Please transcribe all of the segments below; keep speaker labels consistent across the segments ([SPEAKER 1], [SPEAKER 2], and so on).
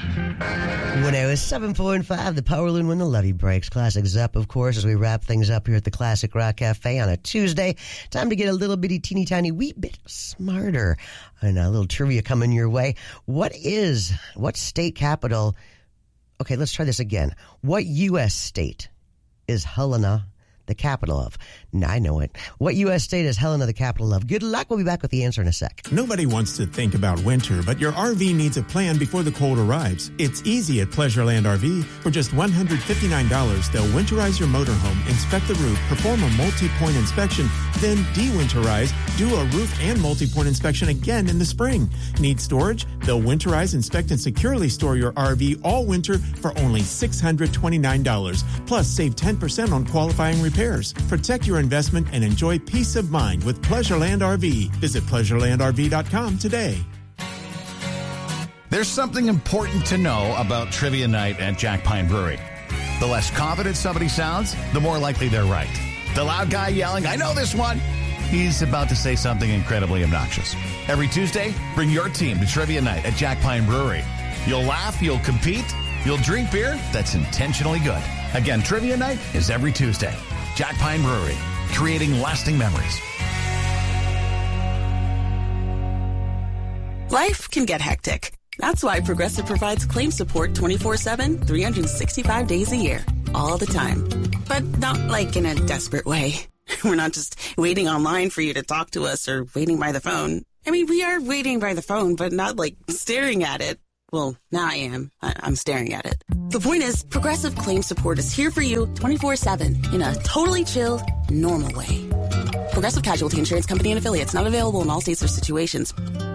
[SPEAKER 1] When it was 7:45, the Power Loon when the levee breaks. Classic Zepp, of course, as we wrap things up here at the Classic Rock Cafe on a Tuesday. Time to get a little bitty, teeny tiny, wee bit smarter. And a little trivia coming your way. What state capital? Okay, let's try this again. What U.S. state is Helena the capital of? No, I know it. What U.S. state is Helena the capital of? Good luck. We'll be back with the answer in a sec.
[SPEAKER 2] Nobody wants to think about winter, but your RV needs a plan before the cold arrives. It's easy at Pleasureland RV. For just $159, they'll winterize your motorhome, inspect the roof, perform a multi-point inspection, then de-winterize, do a roof and multi-point inspection again in the spring. Need storage? They'll winterize, inspect, and securely store your RV all winter for only $629. Plus, save 10% on qualifying repairs. Protect your investment and enjoy peace of mind with Pleasureland RV. Visit PleasurelandRV.com today.
[SPEAKER 3] There's something important to know about Trivia Night at Jack Pine Brewery. The less confident somebody sounds, the more likely they're right. The loud guy yelling, "I know this one," he's about to say something incredibly obnoxious. Every Tuesday, bring your team to Trivia Night at Jack Pine Brewery. You'll laugh, you'll compete, you'll drink beer that's intentionally good. Again, Trivia Night is every Tuesday. Jack Pine Brewery, creating lasting memories.
[SPEAKER 4] Life can get hectic. That's why Progressive provides claim support 24/7, 365 days a year, all the time. But not like in a desperate way. We're not just waiting online for you to talk to us or waiting by the phone. I mean, we are waiting by the phone, but not like staring at it. Well, now I am. I'm staring at it. The point is, Progressive Claim Support is here for you 24/7 in a totally chill, normal way. Progressive Casualty Insurance Company and Affiliates, not available in all states or situations.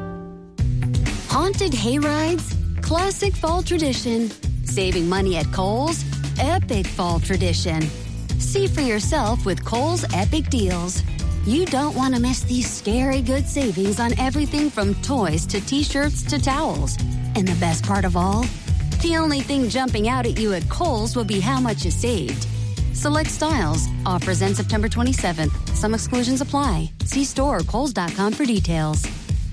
[SPEAKER 5] Haunted hayrides, classic fall tradition. Saving money at Kohl's, epic fall tradition. See for yourself with Kohl's Epic Deals. You don't want to miss these scary good savings on everything from toys to t-shirts to towels. And the best part of all? The only thing jumping out at you at Kohl's will be how much you saved. Select styles. Offers end September 27th. Some exclusions apply. See store or Kohls.com for details.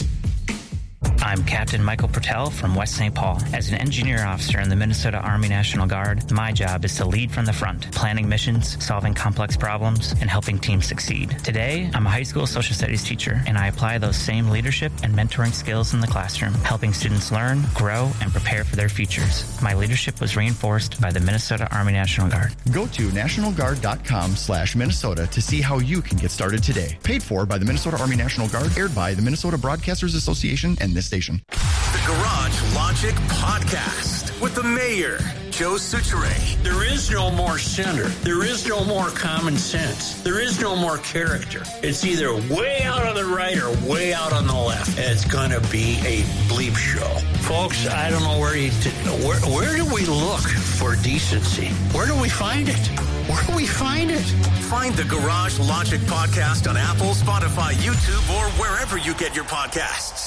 [SPEAKER 6] I'm Captain Michael Pertell from West St. Paul. As an engineer officer in the Minnesota Army National Guard, my job is to lead from the front, planning missions, solving complex problems, and helping teams succeed. Today, I'm a high school social studies teacher, and I apply those same leadership and mentoring skills in the classroom, helping students learn, grow, and prepare for their futures. My leadership was reinforced by the Minnesota Army National Guard.
[SPEAKER 7] Go to nationalguard.com/Minnesota to see how you can get started today. Paid for by the Minnesota Army National Guard, aired by the Minnesota Broadcasters Association and this station.
[SPEAKER 8] The Garage Logic Podcast with the mayor, Joe Soucheray.
[SPEAKER 9] There is no more center. There is no more common sense. There is no more character. It's either way out on the right or way out on the left. It's going to be a bleep show. Folks, I don't know where where do we look for decency? Where do we find it? Where do we find it?
[SPEAKER 8] Find the Garage Logic Podcast on Apple, Spotify, YouTube, or wherever you get your podcasts.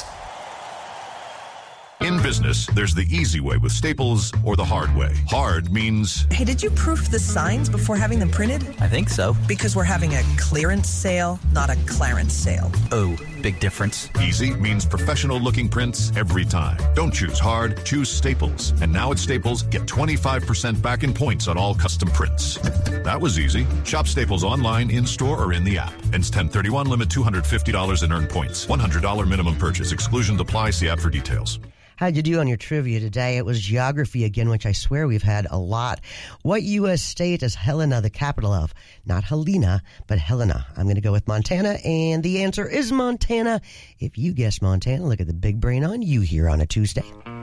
[SPEAKER 10] In business, there's the easy way with Staples or the hard way. Hard means...
[SPEAKER 11] Hey, did you proof the signs before having them printed?
[SPEAKER 12] I think so.
[SPEAKER 11] Because we're having a clearance sale, not a Clarence sale.
[SPEAKER 12] Oh, big difference.
[SPEAKER 10] Easy means professional-looking prints every time. Don't choose hard, choose Staples. And now at Staples, get 25% back in points on all custom prints. That was easy. Shop Staples online, in-store, or in the app. Ends 10/31, limit $250 in earned points. $100 minimum purchase. Exclusions apply. See app for details.
[SPEAKER 1] How'd you do on your trivia today? It was geography again, which I swear we've had a lot. What U.S. state is Helena the capital of? Not Helena, but Helena. I'm going to go with Montana, and the answer is Montana. If you guess Montana, look at the big brain on you here on a Tuesday.